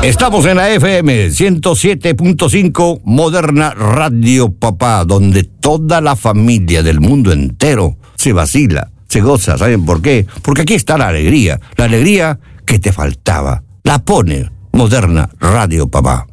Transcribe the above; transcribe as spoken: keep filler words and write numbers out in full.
Estamos en la F M ciento siete punto cinco, Moderna Radio Papá, donde toda la familia del mundo entero se vacila, se goza. ¿Saben por qué? Porque aquí está la alegría, la alegría que te faltaba. La pone Moderna Radio Papá.